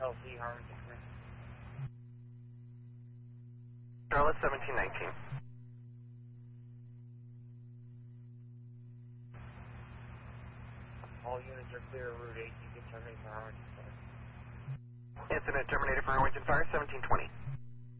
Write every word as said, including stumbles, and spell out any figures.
L C Harmington. Charlotte seventeen nineteen. All units are clear of Route eight. You can terminate for Harmington Fire. Incident terminated for Harwich Fire seventeen twenty.